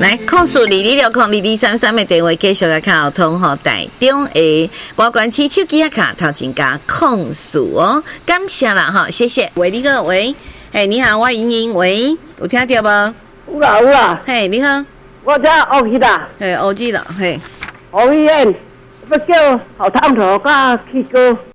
来，控诉22602233的电话继续来卡通吼，台中的保管区手机卡头前加控诉哦，感谢啦哈，谢谢。喂，你好，喂，嘿，你好，我莹莹，喂，有听到无？ 有啦有啦， 嘿，你好， 我这学去啦， 嘿，欧记啦，嘿， 学医院要叫校探头甲去过。